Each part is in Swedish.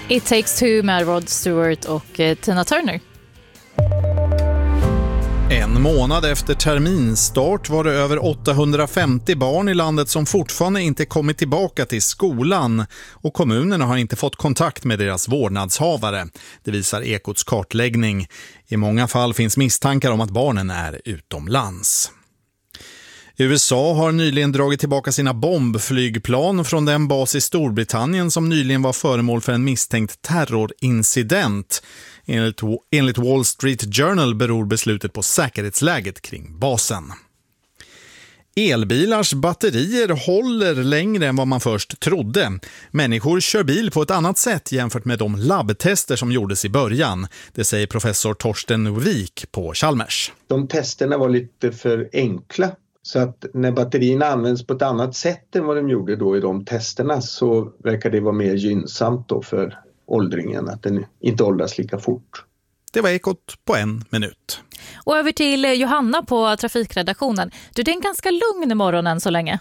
It Takes Two med Rod Stewart och Tina Turner. En månad efter terminstart var det över 850 barn i landet som fortfarande inte kommit tillbaka till skolan och kommunerna har inte fått kontakt med deras vårdnadshavare. Det visar Ekots kartläggning. I många fall finns misstankar om att barnen är utomlands. USA har nyligen dragit tillbaka sina bombflygplan från den bas i Storbritannien som nyligen var föremål för en misstänkt terrorincident. Enligt Wall Street Journal beror beslutet på säkerhetsläget kring basen. Elbilars batterier håller längre än vad man först trodde. Människor kör bil på ett annat sätt jämfört med de labbtester som gjordes i början. Det säger professor Torsten Norvik på Chalmers. De testerna var lite för enkla. Så att när batterierna används på ett annat sätt än vad de gjorde då i de testerna så verkar det vara mer gynnsamt då för åldringen att den inte åldras lika fort. Det var Ekot på 1 minut. Och över till Johanna på trafikredaktionen. Du, det är en ganska lugn morgon än så länge.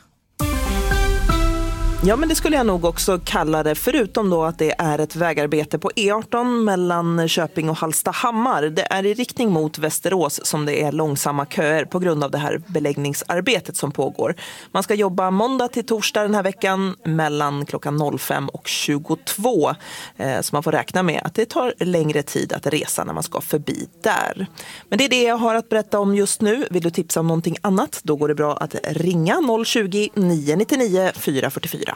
Ja, men det skulle jag nog också kalla det, förutom då att det är ett vägarbete på E18 mellan Köping och Hallstahammar. Det är i riktning mot Västerås som det är långsamma köer på grund av det här beläggningsarbetet som pågår. Man ska jobba måndag till torsdag den här veckan mellan klockan 05 och 22. Så man får räkna med att det tar längre tid att resa när man ska förbi där. Men det är det jag har att berätta om just nu. Vill du tipsa om någonting annat? Då går det bra att ringa 020 999 444.